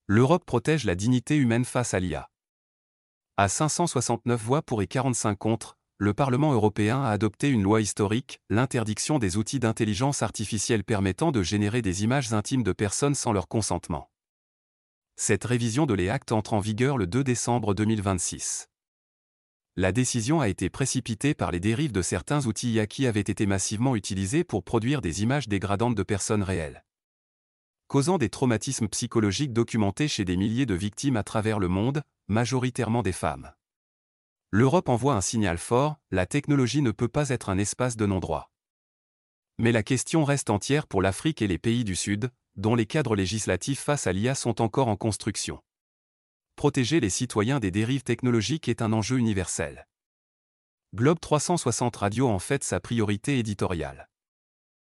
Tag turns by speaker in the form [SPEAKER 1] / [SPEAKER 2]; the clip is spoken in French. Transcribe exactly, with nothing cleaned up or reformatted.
[SPEAKER 1] L'Europe protège la dignité humaine face à l'I A. À cinq cent soixante-neuf voix pour et quarante-cinq contre, le Parlement européen a adopté une loi historique, l'interdiction des outils d'intelligence artificielle permettant de générer des images intimes de personnes sans leur consentement. Cette révision de l'E A C T entre en vigueur le deux décembre deux mille vingt-six. La décision a été précipitée par les dérives de certains outils I A qui avaient été massivement utilisés pour produire des images dégradantes de personnes réelles, causant des traumatismes psychologiques documentés chez des milliers de victimes à travers le monde, majoritairement des femmes. L'Europe envoie un signal fort, la technologie ne peut pas être un espace de non-droit. Mais la question reste entière pour l'Afrique et les pays du Sud, dont les cadres législatifs face à l'I A sont encore en construction. Protéger les citoyens des dérives technologiques est un enjeu universel. Globe trois cent soixante Radio en fait sa priorité éditoriale.